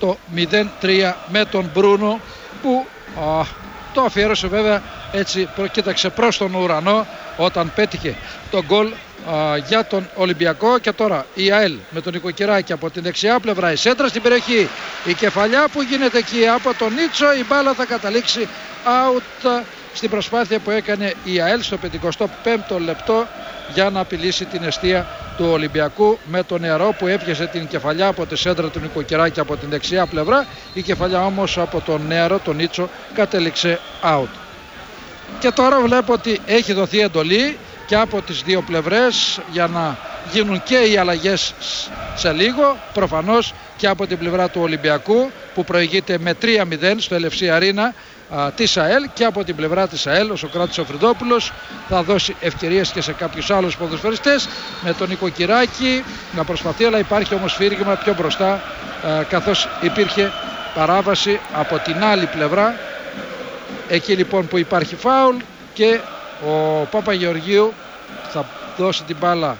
το 0-3 με τον Μπρούνο, που το αφιέρωσε βέβαια έτσι, κοίταξε προς τον ουρανό όταν πέτυχε τον γκολ για τον Ολυμπιακό. Και τώρα η ΑΕΛ με τον Νοικοκυράκη από την δεξιά πλευρά, η σέντρα στην περιοχή, η κεφαλιά που γίνεται εκεί από τον Νίτσο, η μπάλα θα καταλήξει out στην προσπάθεια που έκανε η ΑΕΛ στο 55ο λεπτό για να απειλήσει την εστία του Ολυμπιακού με τον Νεαρό, που έπιασε την κεφαλιά από τη σέντρα του Νοικοκυράκη από την δεξιά πλευρά. Η κεφαλιά όμως από τον Νεαρό, τον Νίτσο, κατέληξε out. Και τώρα βλέπω ότι έχει δοθεί εντολή και από τις δύο πλευρές για να γίνουν και οι αλλαγές σε λίγο, προφανώς και από την πλευρά του Ολυμπιακού που προηγείται με 3-0 στο LFC Arena της ΑΕΛ, και από την πλευρά της ΑΕΛ ο Σοκράτης ο Φρυδόπουλος θα δώσει ευκαιρίες και σε κάποιους άλλους ποδοσφαιριστές, με τον Νοικοκυράκη να προσπαθεί, αλλά υπάρχει όμως φύριγμα πιο μπροστά, καθώς υπήρχε παράβαση από την άλλη πλευρά, εκεί λοιπόν που υπάρχει φάουλ, και ο Παπαγεωργίου θα δώσει την μπάλα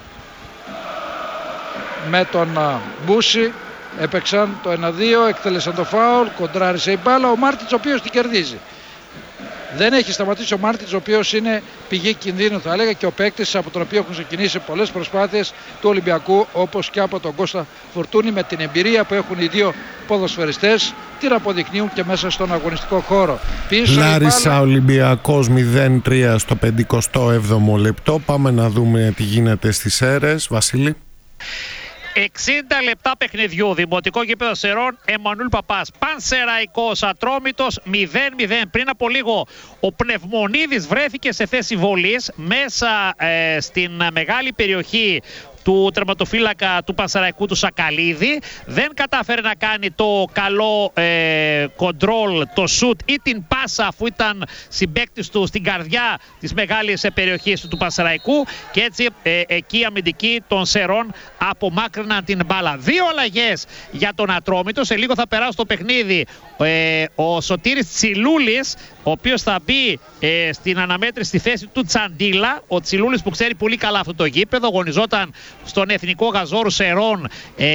με τον Μπούση. Έπαιξαν το 1-2, εκτέλεσαν το φάουλ, κοντράρισε η μπάλα ο Μάρτινς, ο οποίος την κερδίζει. Δεν έχει σταματήσει ο Μάρτινς, ο οποίος είναι πηγή κινδύνου θα έλεγα, και ο παίκτης από τον οποίο έχουν ξεκινήσει πολλές προσπάθειες του Ολυμπιακού, όπως και από τον Κώστα Φορτούνη, με την εμπειρία που έχουν οι δύο ποδοσφαιριστές, την αποδεικνύουν και μέσα στον αγωνιστικό χώρο. Λάρισα Ολυμπιακός 0-3 στο 57ο λεπτό. Πάμε να δούμε τι γίνεται στις αίρες. Βασίλη. 60 λεπτά παιχνιδιού, δημοτικό γήπεδο Σερών, Εμμανουήλ Παπάς. Πανσεραϊκός Ατρόμητος 0-0. Πριν από λίγο ο Πνευμονίδης βρέθηκε σε θέση βολής μέσα στην μεγάλη περιοχή του τερματοφύλακα του Πανσεραϊκού, του Σακαλίδη. Δεν κατάφερε να κάνει το καλό κοντρόλ, το σουτ ή την πάσα, αφού ήταν συμπαίκτης του στην καρδιά της μεγάλης περιοχής του Πανσεραϊκού, και έτσι εκεί οι αμυντικοί των Σερών απομάκρυναν την μπάλα. Δύο αλλαγές για τον Ατρόμητο. Σε λίγο θα περάσει το παιχνίδι ο Σωτήρης Τσιλούλης, ο οποίος θα μπει στην αναμέτρηση στη θέση του Τσαντίλα. Ο Τσιλούλης που ξέρει πολύ καλά αυτό το γήπεδο, αγωνιζόταν στον Εθνικό Γαζόρου Σερών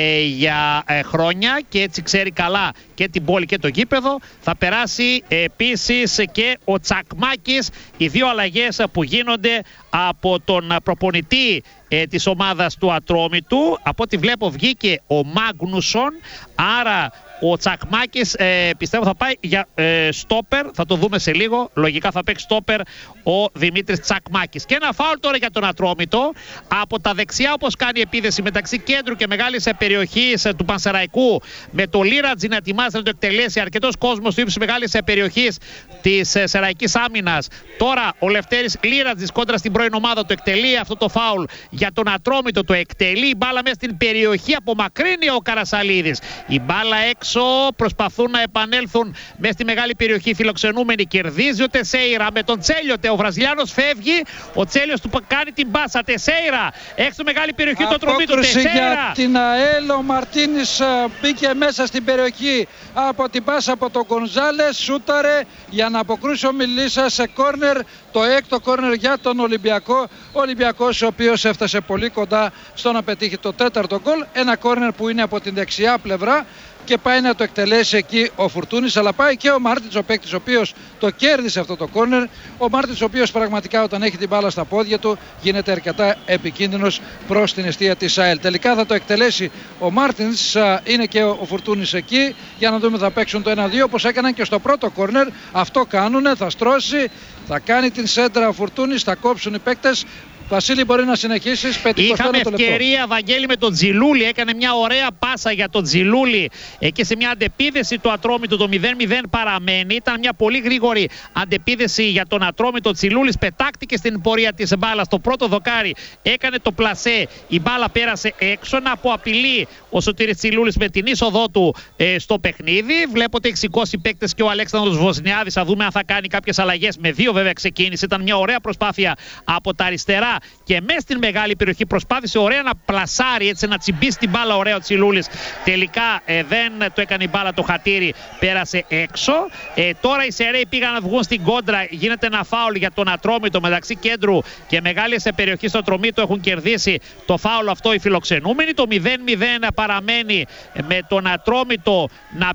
για χρόνια και έτσι ξέρει καλά και την πόλη και το γήπεδο. Θα περάσει επίσης και ο Τσακμάκης. Οι δύο αλλαγές που γίνονται από τον προπονητή της ομάδας του Ατρόμητου. Από ό,τι βλέπω βγήκε ο Μάγνουσον, άρα ο Τσακμάκης πιστεύω θα πάει για στόπερ, θα το δούμε σε λίγο. Λογικά θα παίξει στόπερ ο Δημήτρης Τσακμάκης. Και ένα φάουλ τώρα για τον Ατρόμητο από τα δεξιά, όπως κάνει επίδεση μεταξύ κέντρου και μεγάλης περιοχής του Πανσεραϊκού, με το Λίρατζι να ετοιμάζεται να το εκτελέσει. Αρκετός κόσμος του ύψους μεγάλης περιοχής της Σεραϊκής άμυνας. Τώρα ο Λευτέρης Λίρατζης κόντρα στην πρώην ομάδα του εκτελεί αυτό το φάουλ για τον Ατρόμητο. Το εκτελεί, η μπάλα μέσα στην περιοχή, απομακρύνει ο Καρασαλίδης. Η μπάλα έξω, προσπαθούν να επανέλθουν μέσα στη μεγάλη περιοχή φιλοξενούμενοι. Κερδίζει ο Τεσέιρα με τον Τσέλιοτε. Ο Βραζιλιάνος φεύγει. Ο Τσέλιος του κάνει την πάσα. Τεσέιρα έξω μεγάλη περιοχή του Ατρομήτου. Τεσέιρα για την ΑΕΛ. Ο Μαρτίνης μπήκε μέσα στην περιοχή από την πάσα από τον Γκονζάλες. Σούταρε για να αποκρούσει ο Μιλίσσα σε κόρνερ. Το έκτο κόρνερ για τον Ολυμπιακό. Ο Ολυμπιακός, ο οποίος έφτασε πολύ κοντά στο να πετύχει το τέταρτο γκολ. Ένα κόρνερ που είναι από την δεξιά πλευρά και πάει να το εκτελέσει εκεί ο Φουρτούνης, αλλά πάει και ο Μάρτινς, ο παίκτης ο οποίος το κέρδισε αυτό το κόρνερ. Ο Μάρτινς, ο οποίος πραγματικά όταν έχει την μπάλα στα πόδια του γίνεται αρκετά επικίνδυνος προς την εστία της ΑΕΛ. Τελικά θα το εκτελέσει ο Μάρτινς, είναι και ο Φουρτούνης εκεί, για να δούμε, θα παίξουν το 1-2 όπως έκαναν και στο πρώτο κόρνερ. Αυτό κάνουνε, θα στρώσει, θα κάνει την σέντρα ο Φουρτούνης, θα κόψουν οι παίκτες. Βασίλη, μπορεί να συνεχίσεις. Είχαμε ευκαιρία, Βαγγέλη, με τον Τζιλούλη. Έκανε μια ωραία πάσα για τον Τζιλούλη και σε μια αντεπίδεση του Ατρόμητου. Το 0-0 παραμένει. Ήταν μια πολύ γρήγορη αντεπίδεση για τον Ατρόμητο. Τζιλούλης πετάχτηκε στην πορεία της μπάλας. Στο πρώτο δοκάρι έκανε το πλασέ. Η μπάλα πέρασε έξω. Να αποαπειλεί ο Σωτήρης Τζιλούλης με την είσοδό του στο παιχνίδι. Βλέπω ότι έχει σηκώσει παίκτες και ο Αλέξανδρος Βοσνιάδης. Θα δούμε αν θα κάνει κάποιες αλλαγές. Με δύο βέβαια ξεκίνησε. Ήταν μια ωραία προσπάθεια από τα αριστερά. Και μέσα στην μεγάλη περιοχή προσπάθησε ωραία να πλασάρει, έτσι να τσιμπήσει την μπάλα ωραία ο Τσιλούλης. Τελικά δεν το έκανε η μπάλα, το χατήρι πέρασε έξω. Τώρα οι Σεραίοι πήγαν να βγουν στην κόντρα. Γίνεται ένα φάουλ για τον Ατρόμητο μεταξύ κέντρου και μεγάλης περιοχής στο Ατρομήτο. Έχουν κερδίσει το φάουλ αυτό οι φιλοξενούμενοι. Το 0-0 παραμένει με τον Ατρόμητο να